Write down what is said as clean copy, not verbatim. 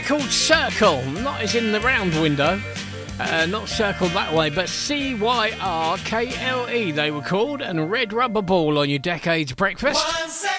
called Circle, not as in the round window, not circled that way, but Cyrkle they were called, and Red Rubber Ball on your Decades Breakfast.